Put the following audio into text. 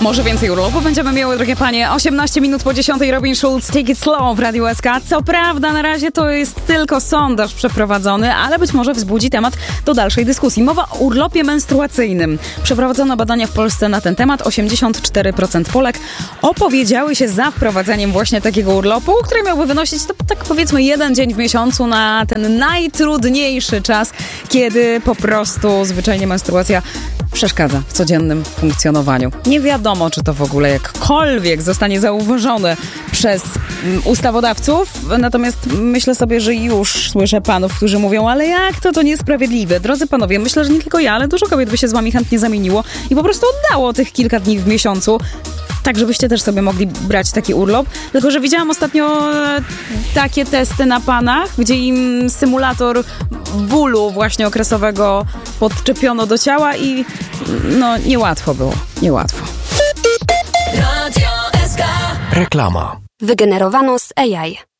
Może więcej urlopu będziemy miały, drogie panie. 18 minut po 10 Robin Schulz, Take It Slow w Radiu SK. Co prawda na razie to jest tylko sondaż przeprowadzony, ale być może wzbudzi temat do dalszej dyskusji. Mowa o urlopie menstruacyjnym. Przeprowadzono badania w Polsce na ten temat. 84% Polek opowiedziały się za wprowadzeniem właśnie takiego urlopu, który miałby wynosić, to tak powiedzmy, jeden dzień w miesiącu na ten najtrudniejszy czas, kiedy po prostu zwyczajnie menstruacja przeszkadza w codziennym funkcjonowaniu. Nie wiadomo, czy to w ogóle jakkolwiek zostanie zauważone przez ustawodawców, natomiast myślę sobie, że już słyszę panów, którzy mówią, ale jak to niesprawiedliwe. Drodzy panowie, myślę, że nie tylko ja, ale dużo kobiet by się z wami chętnie zamieniło i po prostu oddało tych kilka dni w miesiącu, tak żebyście też sobie mogli brać taki urlop. Tylko że widziałam ostatnio takie testy na panach, gdzie im symulator bólu właśnie okresowego podczepiono do ciała i no niełatwo było, niełatwo. Reklama. Wygenerowano z AI.